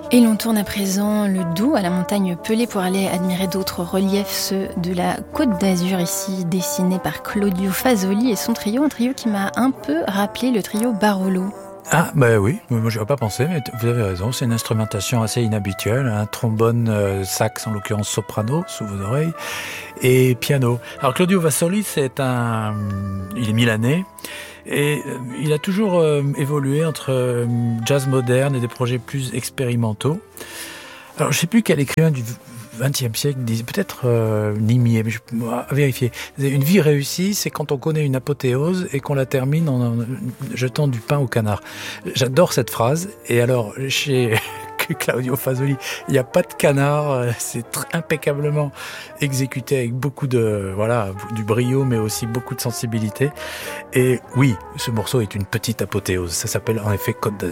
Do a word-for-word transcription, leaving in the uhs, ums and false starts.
Et l'on tourne à présent le dos à la montagne Pelée pour aller admirer d'autres reliefs, ceux de la Côte d'Azur, ici dessinés par Claudio Fasoli et son trio, un trio qui m'a un peu rappelé le trio Barolo. Ah, bah oui, moi j'y avais pas pensé, mais vous avez raison, c'est une instrumentation assez inhabituelle, un trombone, euh, sax, en l'occurrence soprano, sous vos oreilles, et piano. Alors Claudio Fasoli, c'est un... il est milanais, et euh, il a toujours euh, évolué entre euh, jazz moderne et des projets plus expérimentaux. Alors je sais plus quel écrivain du vingtième siècle disait, peut-être euh, Nimier, mais je à vérifier. Une vie réussie, c'est quand on connaît une apothéose et qu'on la termine en, en jetant du pain au canard. J'adore cette phrase. Et alors, chez Claudio Fasoli, il n'y a pas de canard, c'est impeccablement exécuté avec beaucoup de, voilà, du brio, mais aussi beaucoup de sensibilité. Et oui, ce morceau est une petite apothéose. Ça s'appelle en effet Côte d'Azur.